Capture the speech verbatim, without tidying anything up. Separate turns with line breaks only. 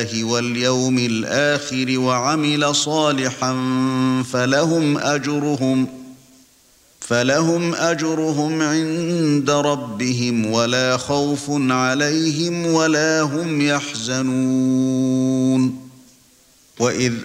واليوم الآخر وعمل صالحا فلهم أجرهم فلهم أجرهم عند ربهم ولا خوف عليهم ولا هم يحزنون. وإذ